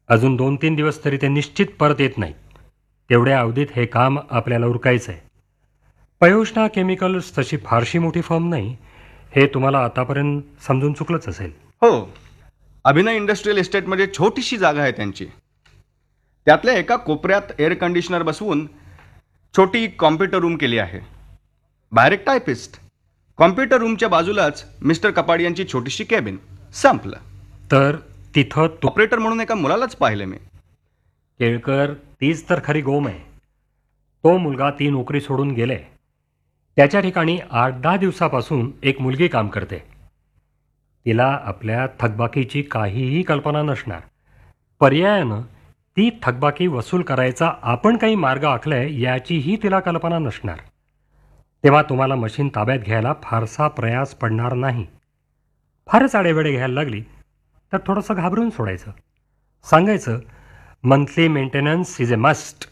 अजून 2-3 दिवस तरी ते निश्चित परत येत नाहीत. तेवढ्या अवधीत हे काम आपल्याला उरकायचं आहे. पयोष्णा केमिकल्स तशी फारशी मोठी फर्म नाही, हे तुम्हाला आतापर्यंत समजून चुकलंच असेल. हो, अभिनय इंडस्ट्रियल इस्टेटमध्ये छोटीशी जागा आहे त्यांची. त्यातल्या एका कोपऱ्यात एअर कंडिशनर बसवून छोटी कॉम्प्युटर रूम केली आहे. बाहेर एक टायपिस्ट, कॉम्प्युटर रूमच्या बाजूलाच मिस्टर कपाडियांची छोटीशी कॅबिन. संपलं. तर तिथं ऑपरेटर म्हणून एका मुलालाच पाहिलं मी. केळकर, तीच तर खरी गोम आहे. तो मुलगा ती नोकरी सोडून गेले. त्याच्या ठिकाणी 8-10 दिवसापासून एक मुलगी काम करते. तिला आपल्या थकबाकीची काहीही कल्पना नसणार. पर्यायानं ती थकबाकी वसूल करायचा आपण काही मार्ग आखलाय याचीही तिला कल्पना नसणार. तेव्हा तुम्हाला मशीन ताब्यात घ्यायला फारसा प्रयास पडणार नाही. फारच आडेवेडे घ्यायला लागली तर थोडंसं घाबरून सोडायचं. सांगायचं monthly maintenance is a must.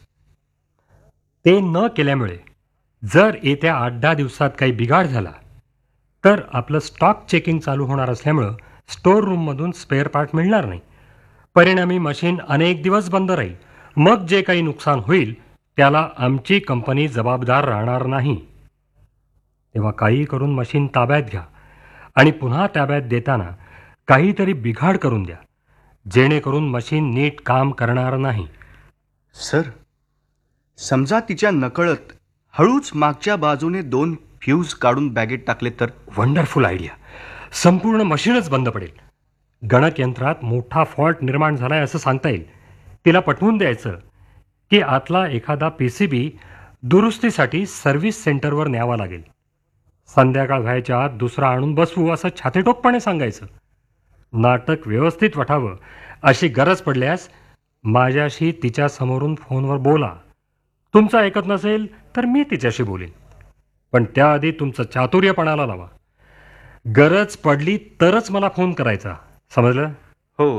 ते न केल्यामुळे जर येत्या 8-10 दिवसात काही बिघाड झाला तर आपलं स्टॉक चेकिंग चालू होणार असल्यामुळं स्टोअर रूममधून स्पेअर पार्ट मिळणार नाही. परिणामी मशीन अनेक दिवस बंद राहील. मग जे काही नुकसान होईल त्याला आमची कंपनी जबाबदार राहणार नाही. तेव्हा काही करून मशीन ताब्यात घ्या आणि पुन्हा ताब्यात देताना काहीतरी बिघाड करून द्या, जेणेकरून मशीन नीट काम करणार नाही. सर, समजा तिच्या नकळत हळूच मागच्या बाजूने 2 फ्यूज काढून बॅगेत टाकले तर? Wonderful idea. संपूर्ण मशीनच बंद पडेल. गणकयंत्रात मोठा फॉल्ट निर्माण झालाय असं सांगता येईल. तिला पटवून द्यायचं की आतला एखादा PCB दुरुस्तीसाठी सर्व्हिस सेंटरवर न्यावा लागेल. संध्याकाळ व्हायच्या आत दुसरा आणून बसवू असं छातीटोकपणे सांगायचं. नाटक व्यवस्थित वठावं अशी गरज पडल्यास माझ्याशी तिच्या समोरून फोनवर बोला. तुमचं ऐकत नसेल तर मी तिच्याशी बोलीन. पण त्याआधी तुमचं चातुर्यपणाला लावा. गरज पडली तरच मला फोन करायचा. समजलं? हो,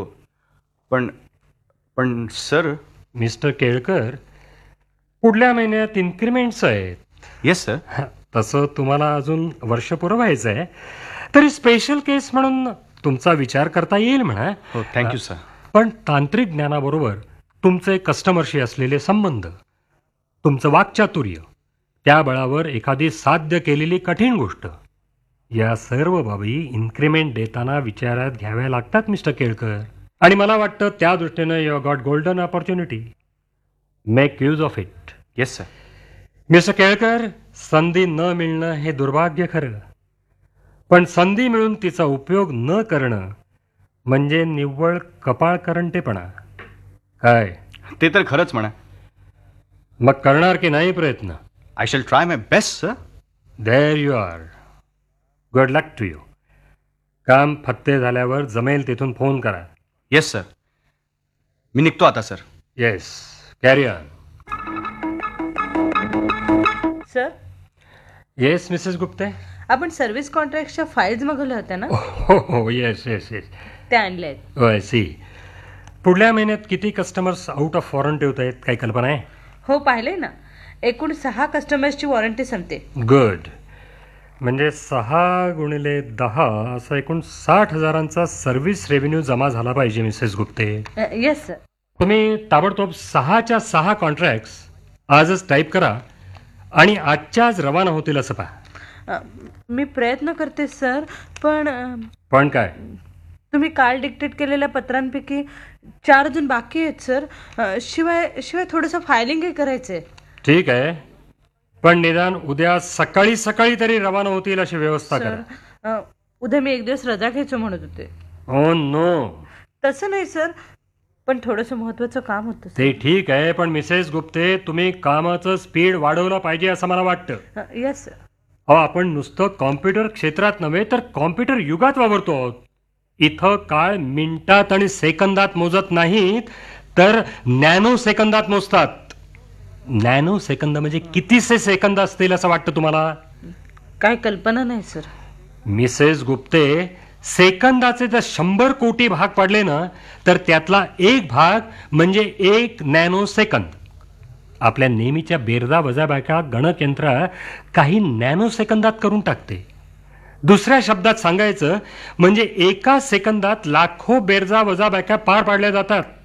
पण सर. मिस्टर केळकर, पुढल्या महिन्यात इन्क्रिमेंट्स आहेत. Yes sir. तसं तुम्हाला अजून वर्ष पुरं व्हायचं आहे. तरी स्पेशल केस म्हणून तुमचा विचार करता येईल म्हणा. हो, थँक्यू सर. पण तांत्रिक ज्ञानाबरोबर तुमचे कस्टमरशी असलेले संबंध, तुमचं वाक्चातुर्य, त्या बळावर एखादी साध्य केलेली कठीण गोष्ट, या सर्व बाबी इन्क्रिमेंट देताना विचारात घ्याव्या लागतात मिस्टर केळकर. आणि मला वाटतं त्या दृष्टीनं you got golden opportunity. Make use of it. Yes sir. Mister Kelkar, संधी न मिळणं हे दुर्भाग्य खरं, पण संधी मिळून तिचा उपयोग न करणं म्हणजे निव्वळ कपाळकरंटेपणा. काय? ते तर खरंच म्हणा. मग करणार की नाही प्रयत्न? I shall try my best sir. There you R. Good luck to you. काम फत्ते झाल्यावर जमेल तिथून फोन करा. Yes sir. मी निघतो आता sir. Yes, carry on. Sir, yes Mrs Gupte. आपण सर्व्हिस कॉन्ट्रॅक्टच्या फाईल्स मागवल्या होत्या ना? हो हो, येस येस येस. त्या आणल्या आहेत. I C. पुढल्या महिन्यात किती कस्टमर्स आउट ऑफ वॉरंटी होत आहेत, काही कल्पना आहे? हो, पाहिलंय ना. एकूण 6 कस्टमर्सची वॉरंटी संपते. गुड. म्हणजे 6 गुणिले 10 असं एकूण 60,000चा सर्व्हिस रेव्हेन्यू जमा झाला पाहिजे मिसेस गुप्ते. Yes sir. तुम्ही ताबडतोब 6च्या 6 कॉन्ट्रॅक्ट्स आजच टाईप करा आणि आजच्याच रवाना होतील असं पहा. मी प्रयत्न करते सर, पण काय? तुम्ही काल डिक्टेट केलेल्या पत्रांपैकी 4 अजून बाकी आहेत सर. शिवाय थोडंसं फायलिंगही करायचंय. ठीक आहे, पण निदान उद्या सकाळी सकाळी तरी रवाना होतील अशी व्यवस्था करा. उद्या मी 1 दिवस रजा घ्यायचं म्हणत होते. Oh no. तसं नाही सर, पण थोडंसं महत्वाचं काम होतं. ते ठीक आहे, पण मिसेस गुप्ते, तुम्ही कामाचं स्पीड वाढवलं पाहिजे असं मला वाटतं. Yes sir. आपण नुसतं कॉम्प्युटर क्षेत्रात नव्हे तर कॉम्प्युटर युगात वावरतो आहोत. इथं काळ मिनिटात आणि सेकंदात मोजत नाहीत तर नॅनो सेकंदात मोजतात. नॅनो सेकंद म्हणजे कितीसे सेकंद असतील असं वाटतं तुम्हाला? काय कल्पना नाही सर. मिसेस गुप्ते, सेकंदाचे जर 100 कोटी भाग पडले ना तर त्यातला एक भाग म्हणजे 1 नॅनो सेकंद. आपल्या नेहमीच्या बेरजा वजाबाक्या गणकयंत्र काही नॅनो सेकंदात करून टाकते. दुसऱ्या शब्दात सांगायचं म्हणजे एका सेकंदात लाखो बेरजा वजाबाक्या पार पाडल्या जातात.